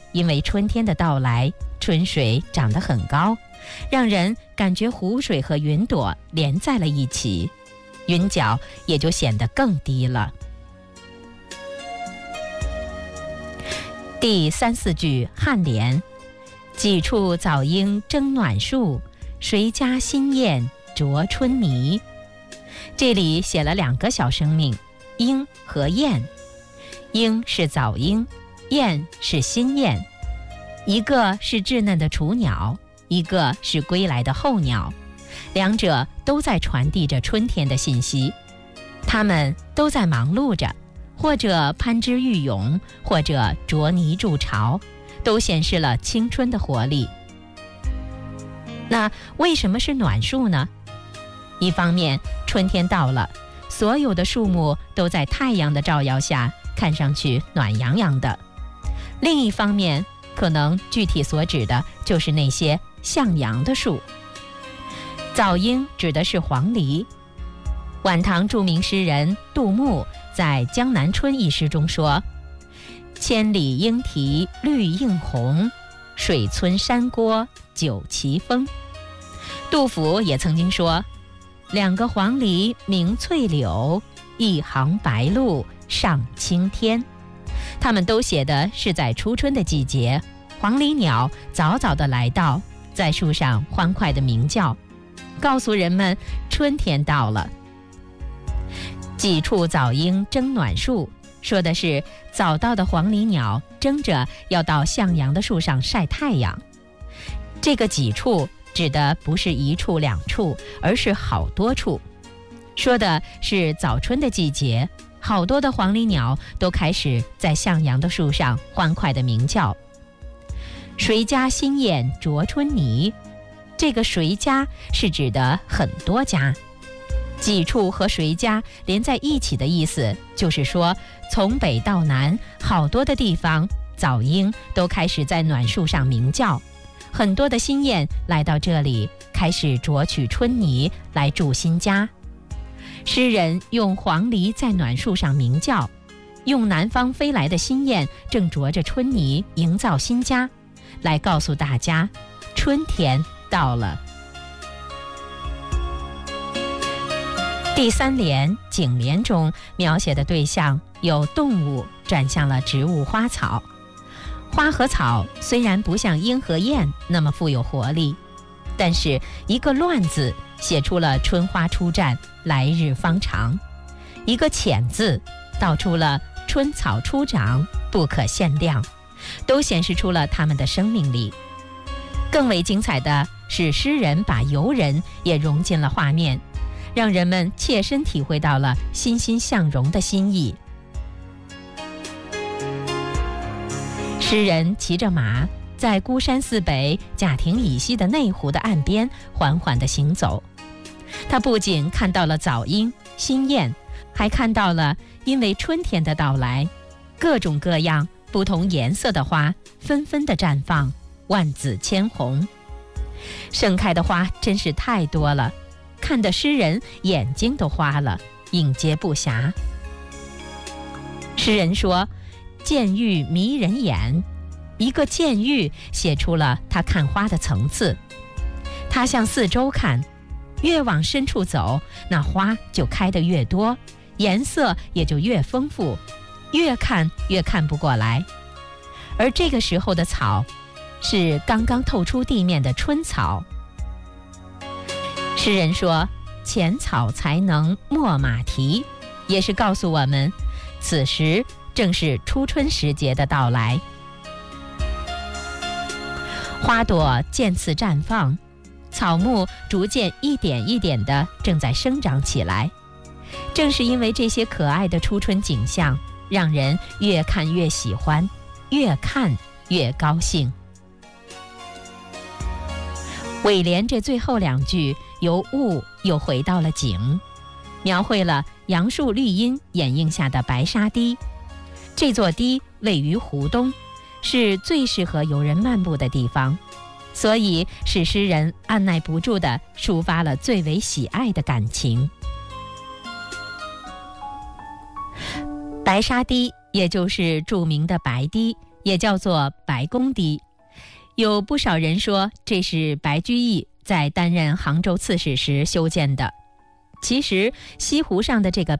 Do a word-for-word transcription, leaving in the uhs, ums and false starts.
因为春天的到来，春水涨得很高，让人感觉湖水和云朵连在了一起，云角也就显得更低了。第三四句颔联：几处早莺争暖树，谁家新燕啄春泥。这里写了两个小生命，莺和燕。莺是早莺，燕是新燕，一个是稚嫩的雏鸟，一个是归来的候鸟，两者都在传递着春天的信息。它们都在忙碌着，或者攀枝育蛹，或者啄泥筑巢，都显示了青春的活力。那为什么是暖树呢？一方面，春天到了，所有的树木都在太阳的照耀下，看上去暖洋洋的。另一方面，可能具体所指的就是那些向阳的树。早莺指的是黄鹂。晚唐著名诗人杜牧在《江南春》一诗中说：千里莺啼绿映红，水村山郭酒旗风。杜甫也曾经说：两个黄鹂鸣翠柳，一行白鹭上青天。他们都写的是在初春的季节，黄鹂鸟早早地来到，在树上欢快地鸣叫，告诉人们春天到了。几处早莺争暖树，说的是早到的黄鹂鸟争着要到向阳的树上晒太阳。这个几处指的不是一处两处，而是好多处，说的是早春的季节，好多的黄鹂鸟都开始在向阳的树上欢快地鸣叫。谁家新燕啄春泥，这个谁家是指的很多家，几处和谁家连在一起的意思，就是说从北到南，好多的地方早莺都开始在暖树上鸣叫，很多的新燕来到这里，开始啄取春泥来筑新家。诗人用黄鹂在暖树上鸣叫，用南方飞来的新燕正啄着春泥营造新家，来告诉大家春天到了。第三联颈联中描写的对象由动物转向了植物花草。花和草虽然不像莺和燕那么富有活力，但是一个乱字写出了春花初绽，来日方长；一个浅字道出了春草初长，不可限量，都显示出了它们的生命力。更为精彩的是，诗人把游人也融进了画面，让人们切身体会到了欣欣向荣的心意。诗人骑着马，在孤山寺北贾亭以西的内湖的岸边缓缓地行走。他不仅看到了早莺、新燕，还看到了因为春天的到来，各种各样不同颜色的花纷纷地绽放，万紫千红。盛开的花真是太多了，看得诗人眼睛都花了，应接不暇。诗人说见玉迷人眼，一个见玉写出了他看花的层次。他向四周看，越往深处走，那花就开得越多，颜色也就越丰富，越看越看不过来。而这个时候的草是刚刚透出地面的春草。诗人说浅草才能没马蹄，也是告诉我们此时正是初春时节的到来。花朵渐次绽放，草木逐渐一点一点地正在生长起来。正是因为这些可爱的初春景象，让人越看越喜欢，越看越高兴。尾联这最后两句由物又回到了景，描绘了杨树绿荫掩映下的白沙堤。这座堤位于湖东，是最适合游人漫步的地方，所以使诗人按耐不住地抒发了最为喜爱的感情。白沙堤也就是著名的白堤， 也叫做白公堤。有不少人说这是白居易在担任杭州刺史时修建的。其实西湖上的这个